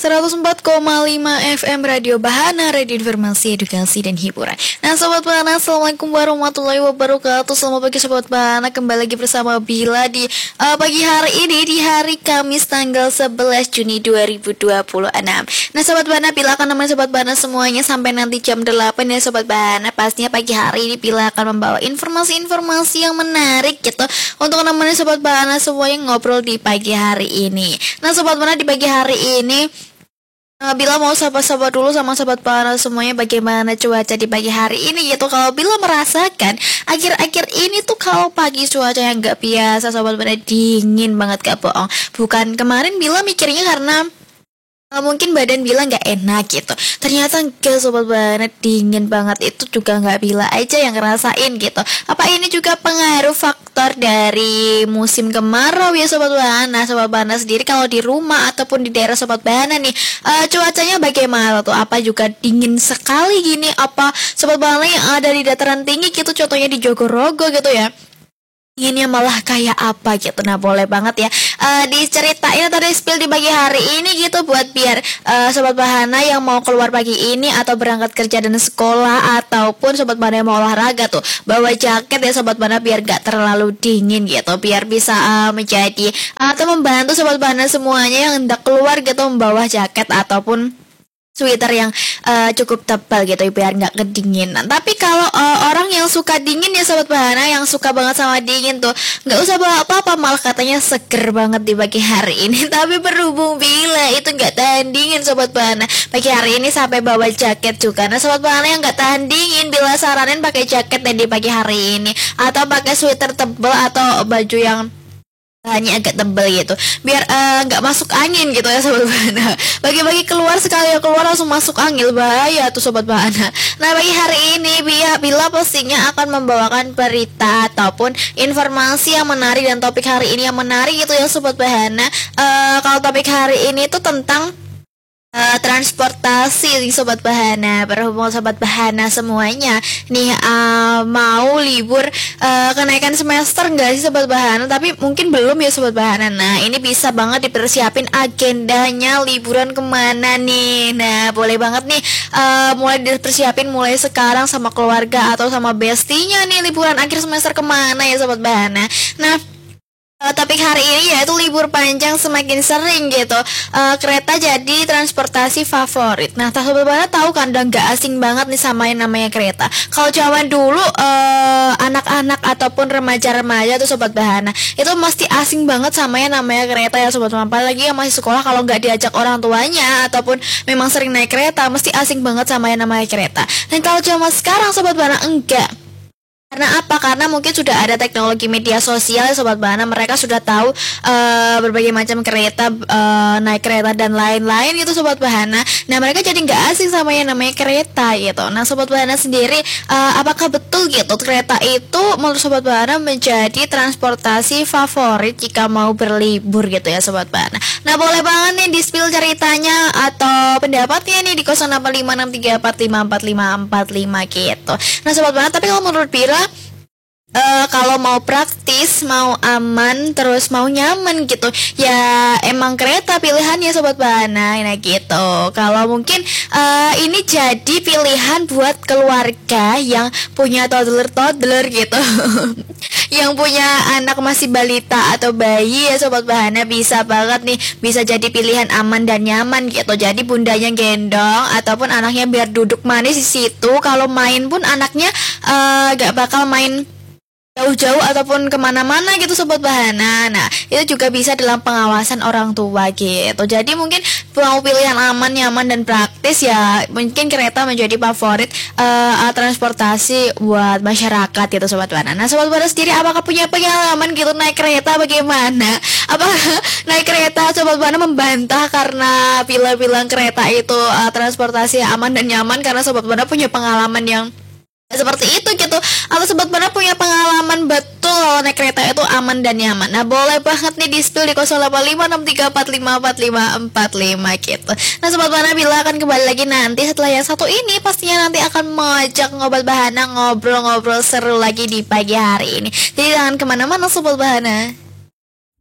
104,5 FM Radio Bahana, Radio Informasi, Edukasi, dan Hiburan. Nah Sobat Bahana, Assalamualaikum warahmatullahi wabarakatuh. Selamat pagi Sobat Bahana, kembali lagi bersama Bila di pagi hari ini, di hari Kamis tanggal 11 Juni 2026. Nah Sobat Bahana, Bila akan nemenin Sobat Bahana semuanya sampai nanti jam 8 ya Sobat Bahana. Pastinya pagi hari ini Bila akan membawa informasi-informasi yang menarik gitu untuk nemenin Sobat Bahana semuanya ngobrol di pagi hari ini. Nah Sobat Bahana, di pagi hari ini Bila mau sapa-sapa dulu sama Sobat Bahana semuanya, bagaimana cuaca di pagi hari ini gitu. Kalau Bila merasakan akhir-akhir ini tuh kalau pagi cuaca yang gak biasa Sobat Bahana, dingin banget, gak bohong. Bukan kemarin Bila mikirnya karena mungkin badan Bila nggak enak gitu. Ternyata enggak Sobat Bahana, dingin banget. Itu juga nggak Bila aja yang ngerasain gitu. Apa ini juga pengaruh faktor dari musim kemarau ya Sobat Bahana? Sobat Bahana sendiri kalau di rumah ataupun di daerah Sobat Bahana nih, cuacanya bagaimana tuh? Apa juga dingin sekali gini? Apa Sobat Bahana yang ada di dataran tinggi gitu, contohnya di Jogorogo gitu ya, ini malah kayak apa gitu. Nah boleh banget ya diceritain atau di-spill di pagi hari ini gitu, buat biar Sobat Bahana yang mau keluar pagi ini atau berangkat kerja dan sekolah, ataupun Sobat Bahana yang mau olahraga tuh bawa jaket ya Sobat Bahana, biar gak terlalu dingin gitu, biar bisa menjadi atau membantu Sobat Bahana semuanya yang hendak keluar gitu membawa jaket ataupun sweater yang cukup tebal gitu biar nggak kedinginan. Tapi kalau orang yang suka dingin ya Sobat Bahana, yang suka banget sama dingin tuh nggak usah bawa apa-apa, malah katanya seger banget di pagi hari ini. Tapi berhubung Bila itu nggak tahan dingin Sobat Bahana, pagi hari ini sampai bawa jaket juga. Nah Sobat Bahana yang nggak tahan dingin, Bila saranin pakai jaket deh di pagi hari ini, atau pakai sweater tebal atau baju yang hanya agak tebal gitu, biar nggak masuk angin gitu ya Sobat Bahana. Bagi-bagi keluar, sekali keluar langsung masuk angin, bahaya tuh Sobat Bahana. Nah pagi hari ini Bila pastinya akan membawakan berita ataupun informasi yang menarik, dan topik hari ini yang menarik gitu ya Sobat Bahana. Kalau topik hari ini tuh tentang transportasi nih Sobat Bahana. Berhubung Sobat Bahana semuanya nih mau libur kenaikan semester nggak sih Sobat Bahana? Tapi mungkin belum ya Sobat Bahana. Nah ini bisa banget dipersiapin agendanya liburan kemana nih. Nah boleh banget nih mulai dipersiapin mulai sekarang sama keluarga atau sama bestinya nih, liburan akhir semester kemana ya Sobat Bahana. Nah topik hari ini yaitu libur panjang semakin sering gitu, kereta jadi transportasi favorit. Nah Sobat Bahana tahu kan, udah gak asing banget nih sama yang namanya kereta. Kalau zaman dulu anak-anak ataupun remaja-remaja tuh Sobat Bahana itu mesti asing banget sama yang namanya kereta ya Sobat Bahana. Apalagi yang masih sekolah, kalau gak diajak orang tuanya ataupun memang sering naik kereta, mesti asing banget sama yang namanya kereta. Dan kalau zaman sekarang Sobat Bahana enggak. Karena apa? Karena mungkin sudah ada teknologi media sosial Sobat Bahana, mereka sudah tahu berbagai macam kereta, naik kereta dan lain-lain gitu Sobat Bahana. Nah mereka jadi nggak asing sama yang namanya kereta gitu. Nah Sobat Bahana sendiri, apakah betul gitu kereta itu menurut Sobat Bahana menjadi transportasi favorit jika mau berlibur gitu ya Sobat Bahana? Nah boleh banget nih di-spill ceritanya atau pendapatnya nih di 086543454545 gitu. Nah Sobat Bahana, tapi kalau menurut Bila, kalau mau praktis, mau aman, terus mau nyaman gitu, ya emang kereta pilihannya Sobat Bahana. Nah gitu. Kalau mungkin ini jadi pilihan buat keluarga yang punya toddler gitu yang punya anak masih balita atau bayi ya Sobat Bahana, bisa banget nih, bisa jadi pilihan aman dan nyaman gitu. Jadi bundanya gendong ataupun anaknya biar duduk manis di situ. Kalau main pun anaknya gak bakal main jauh-jauh ataupun kemana-mana gitu Sobat Bahana. Nah itu juga bisa dalam pengawasan orang tua gitu. Jadi mungkin mau pilihan aman, nyaman, dan praktis ya mungkin kereta menjadi favorit transportasi buat masyarakat gitu Sobat Bahana. Nah Sobat Bahana sendiri, apakah punya pengalaman gitu naik kereta bagaimana? Apakah naik kereta Sobat Bahana membantah karena bilang kereta itu transportasi aman dan nyaman, karena Sobat Bahana punya pengalaman yang seperti itu gitu, atau Sobat Bahana punya pengalaman betul kalau naik kereta itu aman dan nyaman? Nah boleh banget nih di-spill di 085634554545 gitu. Nah Sobat Bahana, Bila akan kembali lagi nanti setelah yang satu ini, pastinya nanti akan mengajak Sobat Bahana ngobrol-ngobrol seru lagi di pagi hari ini. Jadi jangan kemana-mana Sobat Bahana.